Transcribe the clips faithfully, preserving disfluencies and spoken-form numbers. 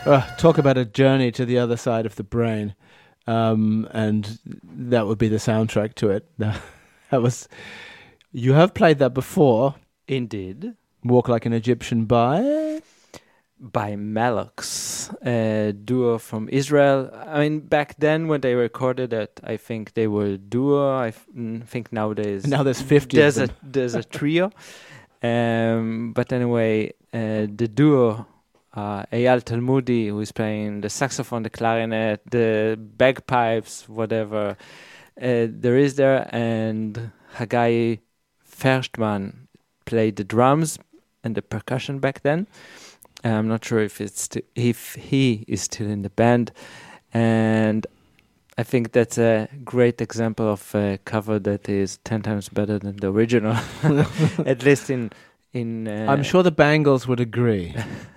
Uh, talk about a journey to the other side of the brain. Um, and that would be the soundtrack to it. That was... You have played that before. Indeed. Walk Like an Egyptian by... By Malox, a duo from Israel. I mean, back then when they recorded it, I think they were a duo. I f- think nowadays... Now there's fifty there's of them. A, there's a trio. um, but anyway, uh, the duo... Uh, Eyal Talmudi, who is playing the saxophone, the clarinet, the bagpipes, whatever uh, there is there, and Hagai Ferstman played the drums and the percussion back then. Uh, I'm not sure if it's st- if he is still in the band, and I think that's a great example of a cover that is ten times better than the original, at least in in. Uh, I'm sure the Bangles would agree.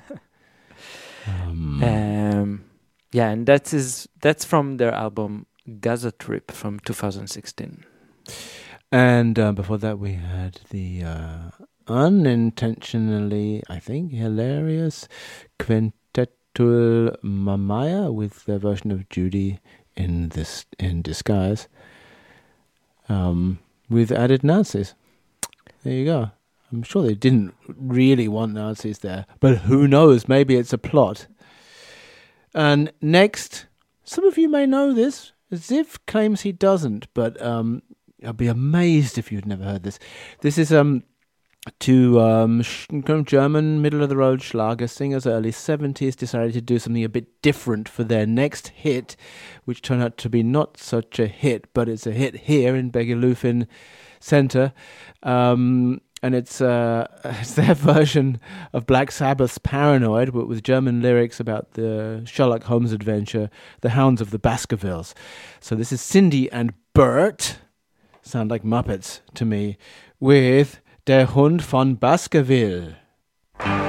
Um, um, yeah, and that is that's from their album Gaza Trip from two thousand sixteen. And uh, before that, we had the uh, unintentionally, I think, hilarious Quintetul Mamaya with their version of Judy in this in disguise, um, with added Nazis. There you go. I'm sure they didn't really want Nazis there, but who knows? Maybe it's a plot. And next, some of you may know this. Ziv claims he doesn't, but um, I'd be amazed if you'd never heard this. This is um, two um, sh- German middle-of-the-road Schlager singers, early seventies, decided to do something a bit different for their next hit, which turned out to be not such a hit, but it's a hit here in Begelufin Center. Um... And it's uh, it's their version of Black Sabbath's Paranoid, but with German lyrics about the Sherlock Holmes adventure, The Hounds of the Baskervilles. So this is Cindy and Bert, sound like Muppets to me, with Der Hund von Baskerville.